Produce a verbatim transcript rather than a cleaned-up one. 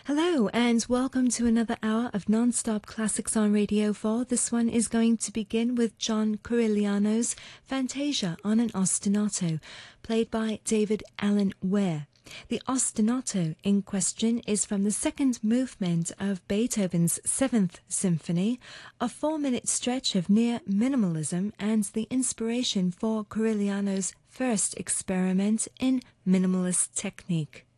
Hello and welcome to another hour of non-stop classics on Radio four. This one is going to begin with John Corigliano's Fantasia on an ostinato, played by David Alan Ware. The ostinato in question is from the second movement of Beethoven's Seventh Symphony, a four-minute stretch of near minimalism and the inspiration for Corigliano's first experiment in minimalist technique.